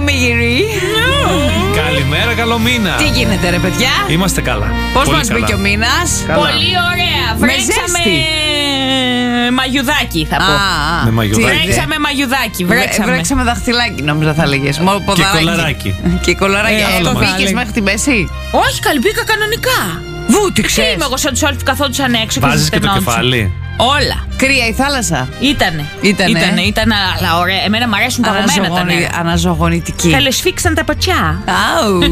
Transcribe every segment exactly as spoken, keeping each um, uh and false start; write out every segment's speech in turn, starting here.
Ομίγυρη. Καλημέρα, καλό μήνα. Τι γίνεται, ρε παιδιά? Είμαστε καλά. Πώς μας μπήκε ο μήνας? Πολύ ωραία. Βρέξαμε μαγιουδάκι, θα πω. Α, με μαγιουδάκι. Βρέξαμε μαγιουδάκι. Βρέξαμε. Βρέξαμε δαχτυλάκι, νόμιζα θα λέγες. Και κολαράκι. Και κολαράκι. Ε, Ε, το αυτό πήγες θα μέχρι τη μέση? Όχι, καλή, μπήκα κανονικά. Βου, τι Τι ξέρεις? είμαι εγώ σαν τους άλλους που καθόντουσαν έξω και Βάζεις και το ζητενόντουσαν. κεφάλι. Όλα. Κρύα η θάλασσα. Ήτανε. Ήτανε. Ήτανε, ήταν, αλλά ωραία. Εμένα μου αρέσουν τα βαμμένα τα νερά. Αναζωογονητική. Θέλε σφίξαν τα πατιά. Oh,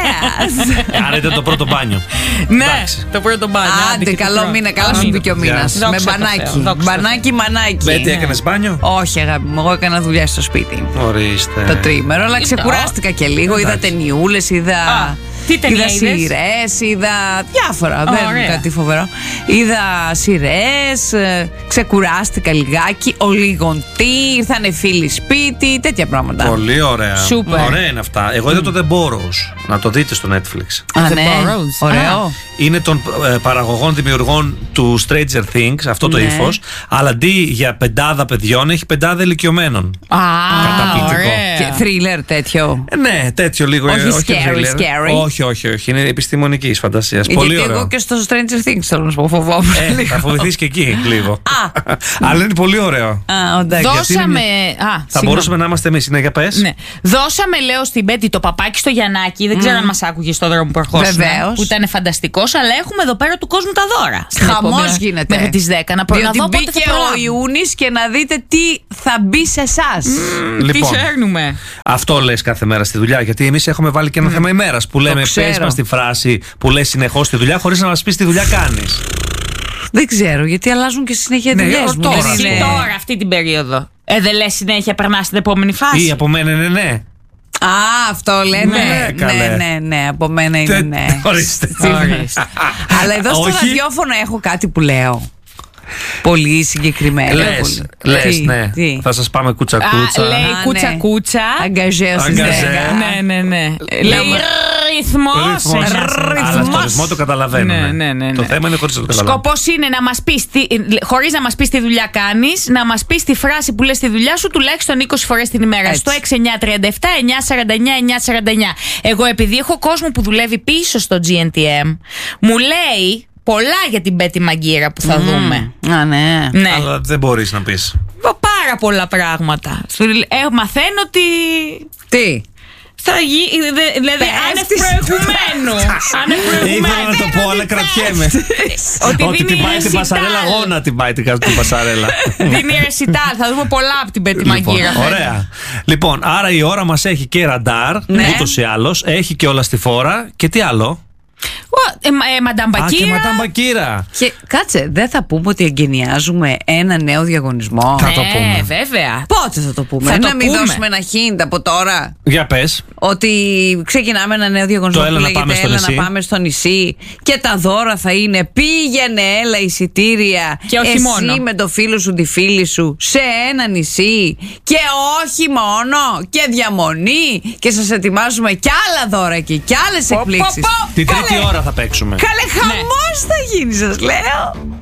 yes. Άρα ήταν το πρώτο μπάνιο. Ναι, Εντάξει. το πρώτο μπάνιο. Άντε, καλό μήνα, καλά σου μπήκε ο μήνας. Δόξα Με τω Θεώ, μπανάκι. δόξα τω Μπανάκι, μανάκι. Μπέτη, έκανες μπάνιο? Όχι, αγάπη μου, εγώ έκανα δουλειά στο σπίτι. Ορίστε. Το τρίμερο, αλλά Κοίτα. ξεκουράστηκα και λίγο. Είδα Εντάξει. ταινιούλες, είδα. Α, τι ταινία είδα είδες? σειρές, είδα διάφορα. Δεν ωραία. είναι κάτι φοβερό. Είδα σειρές, ε, ξεκουράστηκα λιγάκι. Ο λίγον τι, ήρθανε φίλοι σπίτι, τέτοια πράγματα. Πολύ ωραία. Σούπερ. Ωραία είναι αυτά. Εγώ είδα το The Borrows. Να το δείτε στο Netflix. Α, The ναι. Burrows. Ωραίο. Είναι των ε, παραγωγών δημιουργών του Stranger Things, αυτό το Ναι. ύφος. Αλλά αντί για πεντάδα παιδιών, έχει πεντάδα ηλικιωμένων. Α, Καταπληκτικό. ωραία. Και θρίλερ τέτοιο. Ε, ναι, τέτοιο λίγο. Όχι ε, scary, thriller. scary. Όχι, όχι, όχι. Είναι επιστημονική φαντασία. Πολύ Γιατί ωραίο. εγώ και στο Stranger Things θέλω να σου πω, φοβόμουν Ε, λίγο. θα φοβηθείς και εκεί λίγο. Α. Αλλά είναι πολύ ωραίο. Α, εντάξει. Δώσαμε. είναι Α, Θα συγγνώμη. μπορούσαμε να είμαστε εμείς, είναι για πες. Ναι. Δώσαμε, λέω, στην Μπέτη το παπάκι στο Γιαννάκι. Δεν ξέρω αν μας άκουγε στο δρόμο που ερχόσουν. Βεβαίως. Που ήταν φανταστικός. Αλλά έχουμε εδώ πέρα του κόσμου τα δώρα. Στην Χαμός επόμενη- γίνεται. Μέχρι τις δέκα. Να, προ... να Διότι δω πότε μπήκε θα ο προλάβουμε. Ιούνις και να δείτε τι θα μπει σε εσάς. Λοιπόν, Τι σέρνουμε. αυτό λες κάθε μέρα στη δουλειά. Γιατί εμείς έχουμε βάλει και ένα θέμα ημέρας που λέμε ξέρω. πες μας τη φράση που λες συνεχώς στη δουλειά χωρίς να μας πεις τι δουλειά κάνεις. Δεν ξέρω, γιατί αλλάζουν και συνέχεια Ναι, δουλειές μου. τώρα, Δεν Εσύ είναι- τώρα, αυτή την περίοδο. Ε, δεν λες συνέχεια, περνάς στην επόμενη φάση. Ή από μένα είναι ναι. Α, αυτό λέτε. Ναι, καλέ. ναι, ναι, ναι, από μένα είναι Τε- ναι. ορίστε. Ορίστε. Αλλά εδώ στο Όχι. ραδιόφωνο έχω κάτι που λέω. Πολύ συγκεκριμένο. Λες, πολύ. λες, Τι, ναι. τι. Θα σας πάμε κούτσα Α, κούτσα. λέει Α, κούτσα ναι. κούτσα. Αγκαζέ στις Αγκαζέ. δέκα. Ναι, ναι, ναι. Λέει ρυθμός. Ρυθμός. Ρυθμός. Αλλά στο ρυθμό το καταλαβαίνω. Ναι, ναι, ναι, Το ναι. θέμα είναι χωρίς να το καταλαβαίνω. Σκοπός είναι να μας πεις, τι- χωρίς να μας πεις τι δουλειά κάνεις, να μας πεις τη φράση που λες στη δουλειά σου τουλάχιστον είκοσι φορές την ημέρα. Έτσι. Στο έξι εννιά τριάντα επτά εννιά σαράντα εννιά εννιά σαράντα εννιά. Εγώ, επειδή έχω κόσμο που δουλεύει πίσω στο τζι εν τι εμ, μου λέει πολλά για την Μπέτη Μαγκύρα που θα δούμε. Α, ναι. Ναι. Αλλά δεν μπορείς να πεις. Πάρα πολλά πράγματα. Σου λέ- Ε, μαθαίνω ότι Τι. θα γίνει. δε- Δηλαδή, άνευ Πες. προηγουμένου. Άνευ Ήθελα να το πω, προηγουμένου. αλλά κρατιέμαι. Ότι Ότι δίνει την πάει την πασαρέλα, ρεσιτάλ. εγώ να την πάει την την πασαρέλα. Δίνει ρεσιτάλ. Θα δούμε πολλά από την Πέτη Λοιπόν, Μαγκύρα. ωραία. Λοιπόν, άρα η ώρα μας έχει και ραντάρ, Ναι. ούτως ή άλλως. Έχει και όλα στη φόρα. Και τι άλλο? Ω, ε, μα- ε, Μαντάμ Α, και Μπακύρα. Ματάμ Μπακύρα. Και κάτσε, δεν θα πούμε ότι εγκαινιάζουμε ένα νέο διαγωνισμό. Θα το πούμε. Ε, βέβαια. Πότε θα το πούμε, Θα το να μην πούμε. δώσουμε ένα hint από τώρα. Για πες. Ότι ξεκινάμε ένα νέο διαγωνισμό Το έλα που να λέγεται πάμε στο έλα νησί. να πάμε στο νησί και τα δώρα θα είναι πήγαινε έλα εισιτήρια Και όχι εσύ μόνο. με το φίλο σου τη φίλη σου σε ένα νησί και όχι μόνο και διαμονή και σας ετοιμάζουμε κι άλλα δώρα εκεί κι άλλες Πω, πω, εκπλήξεις. πω. Την Καλέ. τρίτη ώρα θα παίξουμε. Καλέ χαμός θα γίνει σας λέω.